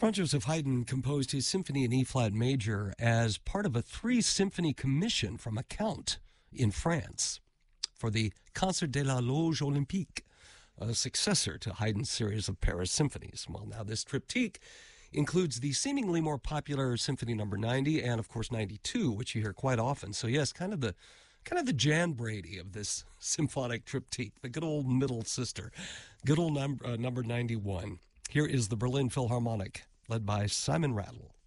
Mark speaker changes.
Speaker 1: Franz Joseph Haydn composed his symphony in E-flat major as part of a three-symphony commission from a count in France for the Concert de la Loge Olympique, a successor to Haydn's series of Paris symphonies. Well, now this triptych includes the seemingly more popular Symphony No. 90 and, of course, 92, which you hear quite often. So, yes, kind of the Jan Brady of this symphonic triptych, the good old middle sister, good old number 91. Here is the Berlin Philharmonic, led by Simon Rattle.